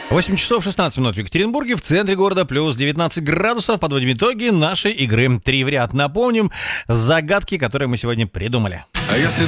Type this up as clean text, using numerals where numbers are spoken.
8 часов 16 минут в Екатеринбурге, в центре города плюс 19 градусов. Подводим итоги нашей игры «Три в ряд». Напомним загадки, которые мы сегодня придумали. А если